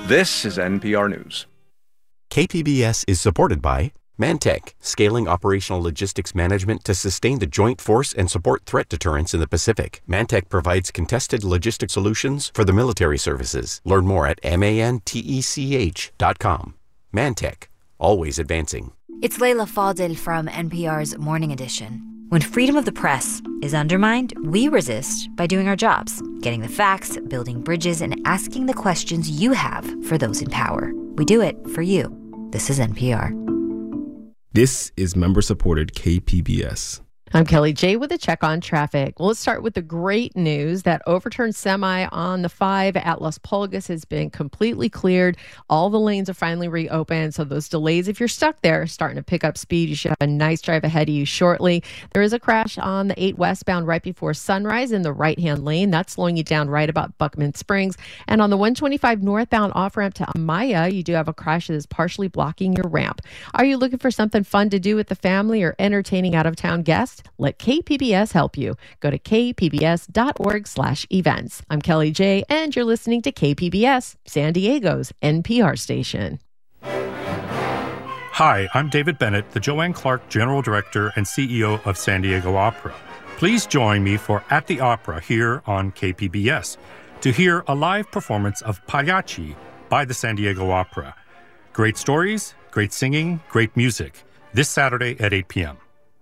This is NPR News. KPBS is supported by Mantech, scaling operational logistics management to sustain the joint force and support threat deterrence in the Pacific. Mantech provides contested logistic solutions for the military services. Learn more at mantech.com. Mantech, always advancing. It's Leila Fadel from NPR's Morning Edition. When freedom of the press is undermined, we resist by doing our jobs, getting the facts, building bridges, and asking the questions you have for those in power. We do it for you. This is NPR. This is member-supported KPBS. I'm Kelly J with a check on traffic. Well, let's start with the great news. That overturned semi on the 5 at Las Pulgas has been completely cleared. All the lanes are finally reopened. So those delays, if you're stuck there, are starting to pick up speed. You should have a nice drive ahead of you shortly. There is a crash on the 8 westbound right before sunrise in the right-hand lane. That's slowing you down right about Buckman Springs. And on the 125 northbound off-ramp to Amaya, you do have a crash that is partially blocking your ramp. Are you looking for something fun to do with the family or entertaining out-of-town guests? Let KPBS help you. Go to kpbs.org/events. I'm Kelly J, and you're listening to KPBS, San Diego's NPR station. Hi, I'm David Bennett, the Joanne Clark General Director and CEO of San Diego Opera. Please join me for At the Opera here on KPBS to hear a live performance of Pagliacci by the San Diego Opera. Great stories, great singing, great music. This Saturday at 8 p.m.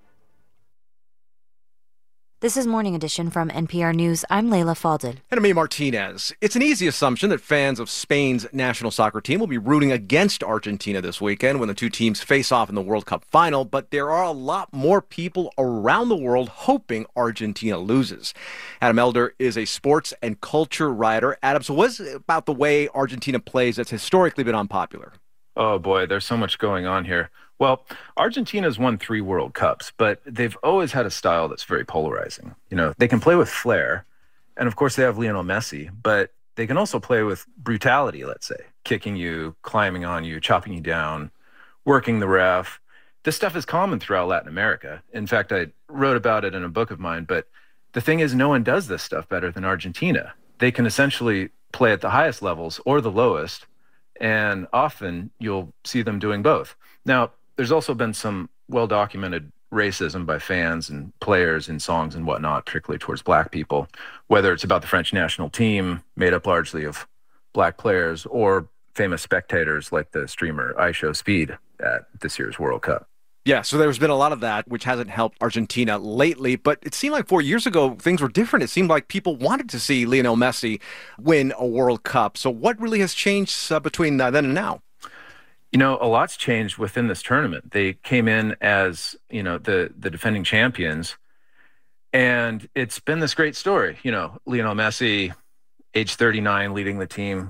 This is Morning Edition from NPR News. I'm Leila Fadel. And I'm Martinez. It's an easy assumption that fans of Spain's national soccer team will be rooting against Argentina this weekend when the two teams face off in the World Cup final, but there are a lot more people around the world hoping Argentina loses. Adam Elder is a sports and culture writer. Adam, so what is it about the way Argentina plays that's historically been unpopular? Oh boy, there's so much going on here. Well, Argentina's won 3 World Cups, but they've always had a style that's very polarizing. You know, they can play with flair, and of course they have Lionel Messi, but they can also play with brutality, let's say, kicking you, climbing on you, chopping you down, working the ref. This stuff is common throughout Latin America. In fact, I wrote about it in a book of mine, but the thing is no one does this stuff better than Argentina. They can essentially play at the highest levels or the lowest, and often you'll see them doing both. Now, there's also been some well-documented racism by fans and players in songs and whatnot, particularly towards black people, whether it's about the French national team, made up largely of black players, or famous spectators like the streamer IShowSpeed at this year's World Cup. Yeah, so there's been a lot of that, which hasn't helped Argentina lately. But it seemed like 4 years ago, things were different. It seemed like people wanted to see Lionel Messi win a World Cup. So what really has changed between then and now? You know, a lot's changed within this tournament. They came in as, you know, the defending champions, and it's been this great story. You know, Lionel Messi, age 39, leading the team